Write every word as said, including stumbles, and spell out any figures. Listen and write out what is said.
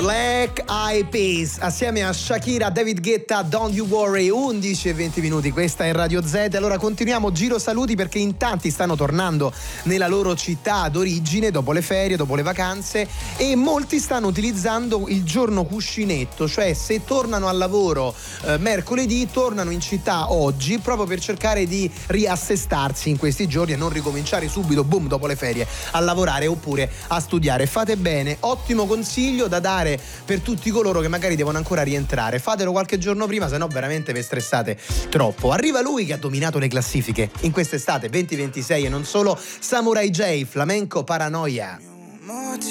Black Eyed Peas assieme a Shakira, David Guetta, Don't You Worry. Undici e venti minuti, questa è Radio Z. Allora continuiamo giro saluti, perché in tanti stanno tornando nella loro città d'origine dopo le ferie, dopo le vacanze, e molti stanno utilizzando il giorno cuscinetto, cioè se tornano al lavoro eh, mercoledì, tornano in città oggi, proprio per cercare di riassestarsi in questi giorni e non ricominciare subito, boom, dopo le ferie a lavorare oppure a studiare. Fate bene, ottimo consiglio da dare per tutti coloro che magari devono ancora rientrare. Fatelo qualche giorno prima, se no veramente vi stressate troppo. Arriva lui che ha dominato le classifiche in quest'estate venti ventisei e non solo, Samurai J, Flamenco Paranoia.